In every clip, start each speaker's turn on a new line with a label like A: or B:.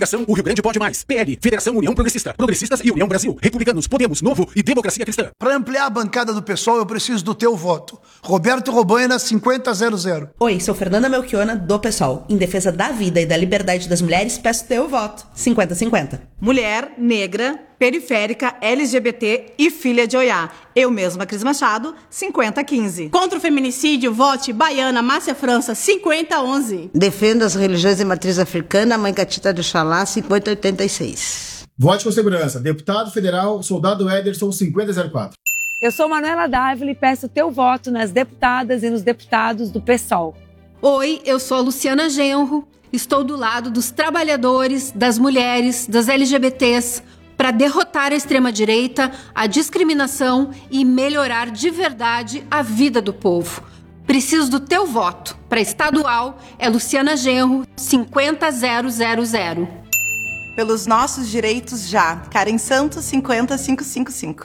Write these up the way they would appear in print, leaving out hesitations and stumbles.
A: Coligação O Rio Grande Pode Mais. PL, Federação União Progressista. Progressistas e União Brasil. Republicanos, Podemos, Novo e Democracia Cristã.
B: Para ampliar a bancada do PSOL, eu preciso do teu voto. Roberto Robaina, 5000.
C: Oi, sou Fernanda Melchiona, do PSOL. Em defesa da vida e da liberdade das mulheres, peço teu voto. 50-50.
D: Mulher, negra, periférica, LGBT e filha de Oiá. Eu mesma, Cris Machado, 50-15.
E: Contra o feminicídio, vote Baiana Márcia França, 50-11.
F: Defendo as religiões de matriz africana, Mãe Catita de Oxalá, 50-86.
G: Vote com segurança. Deputado Federal, Soldado Ederson, 5004.
H: Eu sou Manuela Dávila e peço teu voto nas deputadas e nos deputados do PSOL.
I: Oi, eu sou a Luciana Genro. Estou do lado dos trabalhadores, das mulheres, das LGBTs, para derrotar a extrema-direita, a discriminação e melhorar de verdade a vida do povo. Preciso do teu voto. Para estadual, é Luciana Genro, 50-000.
D: Pelos nossos direitos já. Karen Santos, 50-555.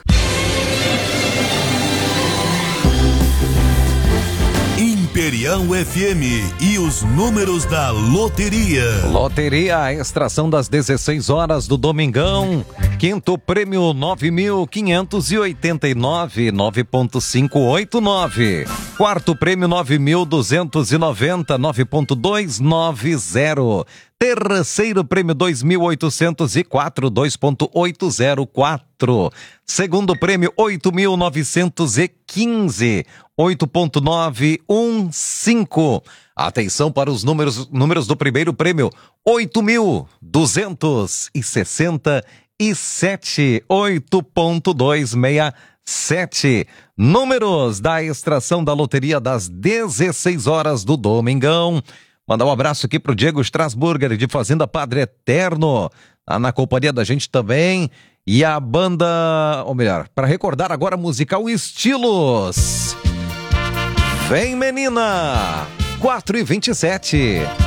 J: Imperial FM e os números da loteria.
K: Loteria, a extração das 16 horas do domingão. Quinto prêmio 9.589, 9.589. Quarto prêmio 9.290, 9.290. Terceiro prêmio 2.804, 2.804. Segundo prêmio 8.915, 8.915. Atenção para os números do primeiro prêmio 8.267, 8.267. Números da extração da loteria das 16 horas do domingão. Mandar um abraço aqui pro Diego Strasburger, de Fazenda Padre Eterno, tá na companhia da gente também. E a banda, ou melhor, para recordar agora, musical Estilos. Vem, menina! 4h27.